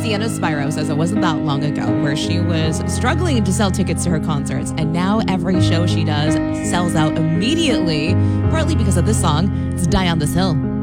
Sienna Spyro says it wasn't that long ago where she was struggling to sell tickets to her concerts, and now every show she does sells out immediately, partly because of this song. It's Die on This Hill.